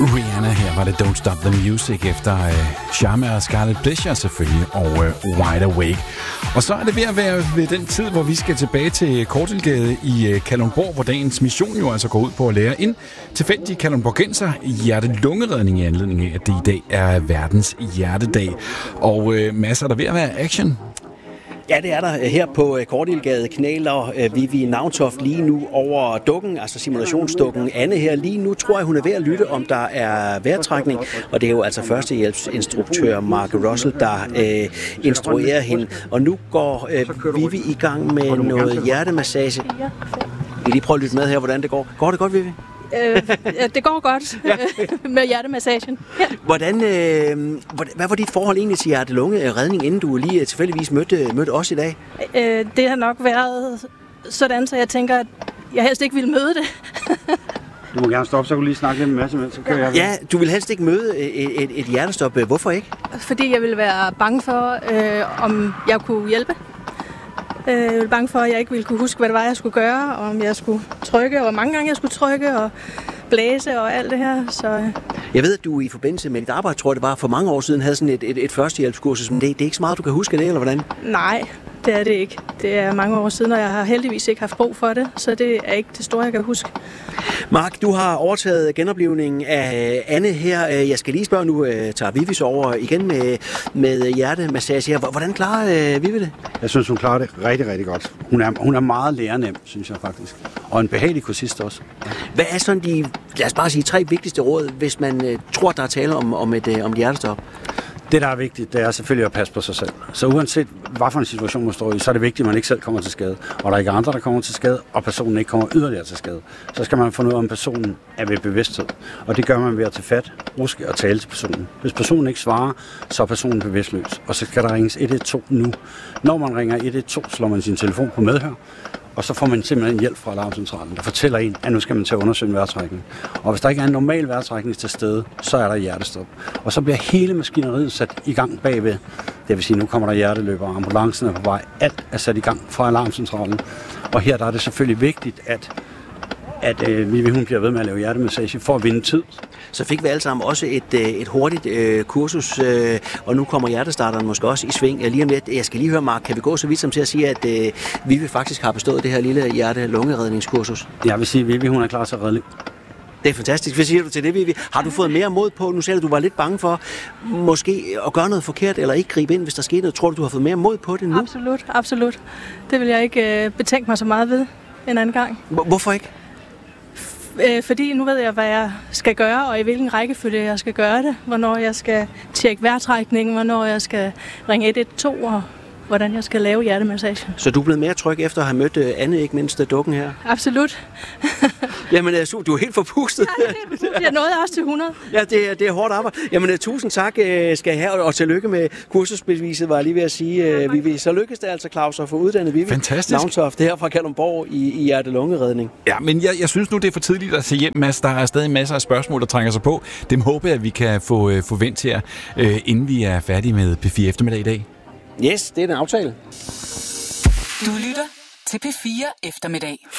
Rihanna, her var det Don't Stop the Music efter Charme og Scarlet Pleasure selvfølgelig, og Wide Awake. Og så er det ved at være ved den tid, hvor vi skal tilbage til Kortilgade i Kalundborg, hvor dagens mission jo altså går ud på at lære en tilfældig kalundborgenser hjerte-lungeredning i anledning af, at det i dag er verdens hjertedag. Og masser der ved at være action. Ja, det er der. Her på Kortilgade knæler Vivi Navntoft lige nu over dukken, altså simulationsdukken. Anne her lige nu tror jeg, hun er ved at lytte, om der er vejrtrækning. Og det er jo altså førstehjælpsinstruktør Mark Russell, der instruerer hende. Og nu går Vivi i gang med noget hjertemassage. Vi lige prøve at lytte med her, hvordan det går. Går det godt, Vivi? Det går godt med hjertemassagen. Ja. Hvad var dit forhold egentlig til hjerte-lunge-redning, inden du lige tilfældigvis mødte os i dag? Det har nok været sådan, så jeg tænker, at jeg helst ikke ville møde det. Du må gerne stoppe, så kan du lige snakke lidt med masse, så kører jeg. Ja, du vil helst ikke møde et hjertestop. Hvorfor ikke? Fordi jeg ville være bange for, om jeg kunne hjælpe. Jeg var bange for, at jeg ikke ville kunne huske, hvad det var, jeg skulle gøre, og om jeg skulle trykke, og hvor mange gange jeg skulle trykke, og blæse og alt det her. Så jeg ved, at du i forbindelse med dit arbejde, tror jeg det var for mange år siden, havde sådan et førstehjælpskursus, men det er ikke så meget, du kan huske det, eller hvordan? Nej, det er det ikke. Det er mange år siden, og jeg har heldigvis ikke haft brug for det, så det er ikke det store, jeg kan huske. Mark, du har overtaget genoplivningen af Anne her. Jeg skal lige spørge, nu tager Vivi så over igen med hjertemassage her. Hvordan klarer Vivi det? Jeg synes, hun klarer det rigtig, rigtig godt. Hun er meget lærenem, synes jeg faktisk. Og en behagelig kursist også. Hvad er sådan de, lad os bare sige, 3 vigtigste råd, hvis man tror, der er tale om et hjertestop? Det, der er vigtigt, det er selvfølgelig at passe på sig selv. Så uanset hvad for en situation man står i, så er det vigtigt, at man ikke selv kommer til skade. Og der er ikke andre, der kommer til skade, og personen ikke kommer yderligere til skade. Så skal man finde ud af, om personen er ved bevidsthed. Og det gør man ved at tage fat, ruske og tale til personen. Hvis personen ikke svarer, så er personen bevidstløs. Og så skal der ringes 112 nu. Når man ringer 112, slår man sin telefon på medhør. Og så får man simpelthen hjælp fra alarmcentralen, der fortæller en, at nu skal man til at undersøge en vejrtrækning. Og hvis der ikke er en normal vejrtrækning til stede, så er der hjertestop. Og så bliver hele maskineriet sat i gang bagved. Det vil sige, nu kommer der hjerteløber, ambulancen er på vej. Alt er sat i gang fra alarmcentralen. Og her der er det selvfølgelig vigtigt, at hun bliver ved med at lave hjertemassage for at vinde tid. Så fik vi alle sammen også et hurtigt kursus, og nu kommer hjertestarteren måske også i sving. Lige om lidt, jeg skal lige høre, Mark, kan vi gå så vidt som til at sige, at Vivi faktisk har bestået det her lille hjerte-lungeredningskursus? Jeg vil sige, at Vivi hun er klar til at redde liv. Det er fantastisk. Hvad siger du til det, Vivi? Har du fået mere mod på? Nu sagde du var lidt bange for måske at gøre noget forkert, eller ikke gribe ind, hvis der skete noget. Tror du har fået mere mod på det nu? Absolut, absolut. Det vil jeg ikke betænke mig så meget ved en anden gang. Hvorfor ikke? Fordi nu ved jeg, hvad jeg skal gøre, og i hvilken rækkefølge jeg skal gøre det. Hvornår jeg skal tjekke vejrtrækningen, hvornår jeg skal ringe 112, og hvordan jeg skal lave hjertemassage. Så du er blevet mere tryg efter at have mødt Anne, ikke mindst dukken her? Absolut. Jamen, du er helt forpustet. Ja, jeg er helt forpustet. Jeg nåede også til 100. Ja, det er hårdt arbejde. Jamen, tusind tak skal I have, og tillykke med kursusbeviset, var jeg lige ved at sige. Vivi. Så lykkes det altså, Claus, at få uddannet Vivi. Fantastisk. Navntoft, det her fra Kalundborg i hjerte-lungeredning. Ja, men jeg synes nu, det er for tidligt at se hjem, Mads. Der er stadig masser af spørgsmål, der trænger sig på. Dem håber jeg, at vi kan få vendt her, inden vi er færdige med P4 eftermiddag i dag. Yes, det er en aftale. Du lytter til P4 eftermiddag.